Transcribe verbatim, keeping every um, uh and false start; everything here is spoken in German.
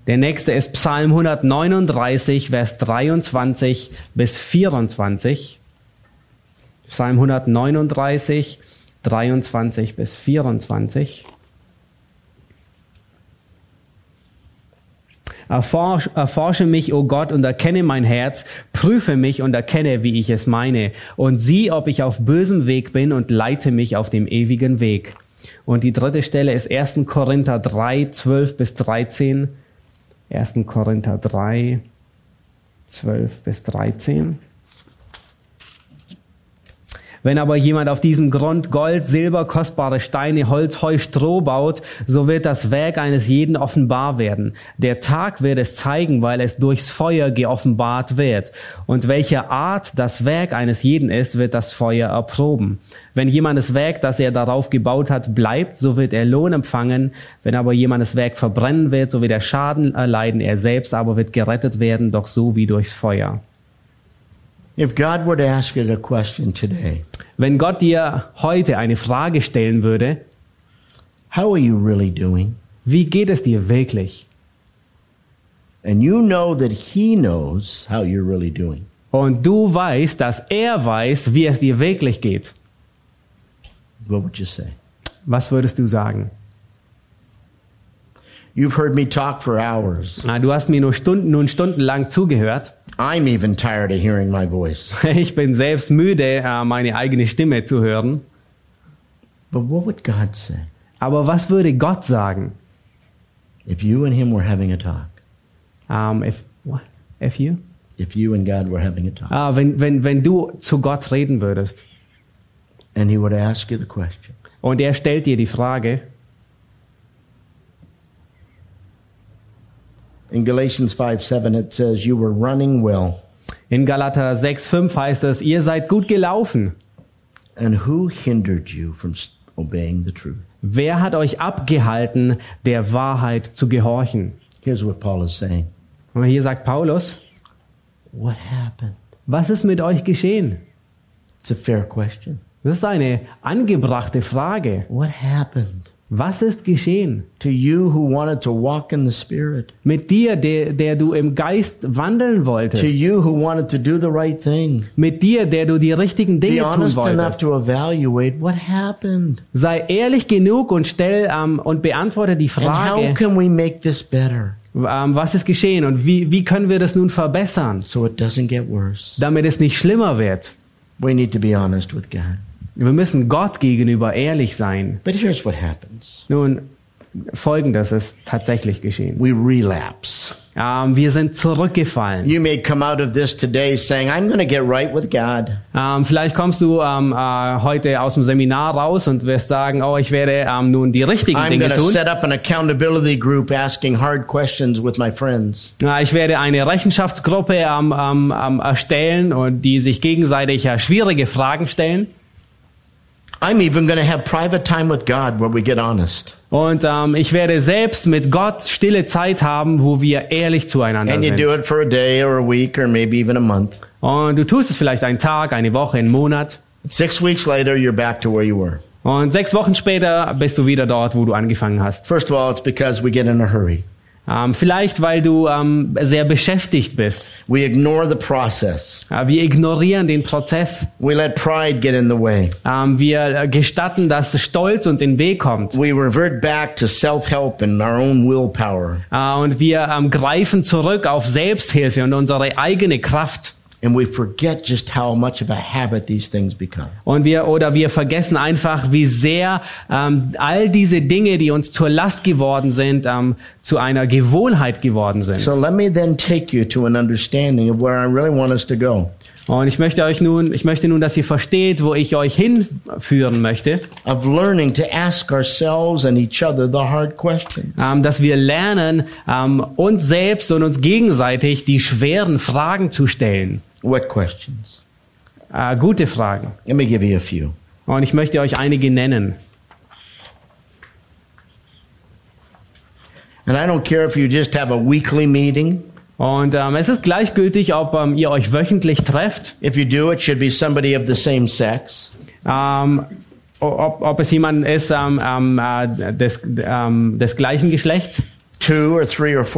Der nächste ist Psalm hundertneununddreißig, Vers dreiundzwanzig bis vierundzwanzig. Psalm hundertneununddreißig, dreiundzwanzig bis vierundzwanzig. Erforsch, erforsche mich, o Gott, und erkenne mein Herz, prüfe mich und erkenne, wie ich es meine, und sieh, ob ich auf bösem Weg bin, und leite mich auf dem ewigen Weg. Und die dritte Stelle ist erster Korinther drei, zwölf bis dreizehn. erster Korinther drei, zwölf bis dreizehn. Wenn aber jemand auf diesem Grund Gold, Silber, kostbare Steine, Holz, Heu, Stroh baut, so wird das Werk eines jeden offenbar werden. Der Tag wird es zeigen, weil es durchs Feuer geoffenbart wird. Und welche Art das Werk eines jeden ist, wird das Feuer erproben. Wenn jemandes Werk, das er darauf gebaut hat, bleibt, so wird er Lohn empfangen. Wenn aber jemandes Werk verbrennen wird, so wird er Schaden erleiden. Er selbst aber wird gerettet werden, doch so wie durchs Feuer. If God were to ask you a question today, Wenn Gott dir heute eine Frage stellen würde, how are you really doing? wie geht es dir wirklich? And you know that He knows how you're really doing. Und du weißt, dass er weiß, wie es dir wirklich geht. What would you say? Was würdest du sagen? You've heard me talk for hours. Ah, du hast mir nur Stunden, nun stundenlang zugehört. I'm even tired of hearing my voice. Ich bin selbst müde, meine eigene Stimme zu hören. But what would God say Aber was würde Gott sagen? if you and Him were having a talk? Um, if, what? If you? If you and God were having a talk. Ah, wenn, wenn, wenn du zu Gott reden würdest And He would ask you the question. und er stellt dir die Frage, In Galatians five seven it says, you were running well. in Galater sechs fünf heißt es, ihr seid gut gelaufen. And who hindered you from s- obeying the truth? Wer hat euch abgehalten, der Wahrheit zu gehorchen? Here's what Paul is saying. Und hier sagt Paulus, What happened? was ist mit euch geschehen? It's a fair question. Das ist eine angebrachte Frage. What happened Was ist geschehen to you who wanted to walk in the Spirit? mit dir, der, der du im Geist wandeln To wolltest? you who wanted to do the right thing? Mit dir, der du die richtigen Be Dinge tun honest enough wolltest? to evaluate what happened. Sei ehrlich genug und stell ähm, und beantworte die And how Frage, can we make this better ähm, was ist geschehen und wie, wie können wir das nun verbessern, so it doesn't get worse? damit es nicht schlimmer wird. We need to be honest with God. Wir müssen Gott gegenüber ehrlich sein. But here's what happens. Nun, Folgendes ist tatsächlich geschehen. We relapse. Ähm, wir sind zurückgefallen. You may come out of this today saying, I'm going to get right with God. Ähm, vielleicht kommst du ähm, äh, heute aus dem Seminar raus und wirst sagen, oh, ich werde ähm, nun die richtigen I'm Dinge going to tun. set up an accountability group asking hard questions with my friends. Ja, ich werde eine Rechenschaftsgruppe ähm, ähm, ähm, erstellen, und die sich gegenseitig äh, schwierige Fragen stellen. I'm even going to have private time with God where we get honest. Und ähm, ich werde selbst mit Gott stille Zeit haben, wo wir ehrlich zueinander And you sind. do it for a day or a week or maybe even a month. Und du tust es vielleicht einen Tag, eine Woche, einen Monat. Six weeks later, you're back to where you were. Und sechs Wochen später bist du wieder dort, wo du angefangen hast. First of all, it's because we get in a hurry. Ähm, vielleicht, weil du ähm, sehr beschäftigt bist. We ignore the process. Äh, wir ignorieren den Prozess. We let pride get in the way. Ähm, wir äh, gestatten, dass Stolz uns in den Weg kommt. We revert back to self-help and our own willpower. Äh, und wir ähm, greifen zurück auf Selbsthilfe und unsere eigene Kraft. And we forget just how much of a habit these things become. Und wir oder wir vergessen einfach, wie sehr ähm, all diese Dinge, die uns zur Last geworden sind, ähm, zu einer Gewohnheit geworden sind. So let me then take you to an understanding of where I really want us to go. Und ich möchte euch nun, ich möchte nun, dass ihr versteht, wo ich euch hinführen möchte, Of learning to ask ourselves and each other the hard questions. ähm, dass wir lernen, ähm, uns selbst und uns gegenseitig die schweren Fragen zu stellen. What questions? Äh, gute Fragen. Let me give you a few. Und ich möchte euch einige nennen. And I don't care if you just have a weekly meeting. Und ähm, es ist gleichgültig, ob ähm, ihr euch wöchentlich trefft, If you do, it should be somebody of the same sex. ähm, ob, ob es jemand ist ähm, ähm, äh, des, ähm, des gleichen Geschlechts. Two or three or four